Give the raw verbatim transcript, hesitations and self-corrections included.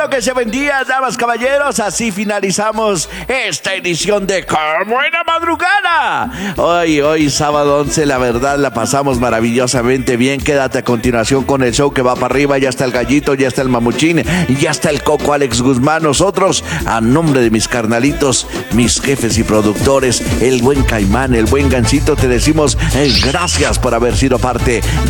bueno que se vendía, damas, caballeros. Así finalizamos esta edición de ¡Qué buena madrugada! Hoy, hoy, sábado once, la verdad la pasamos maravillosamente bien. Quédate a continuación con el show que va para arriba. Ya está el Gallito, ya está el Mamuchín, ya está el Coco Alex Guzmán. Nosotros, a nombre de mis carnalitos, mis jefes y productores, el buen Caimán, el buen Gancito, te decimos eh, gracias por haber sido parte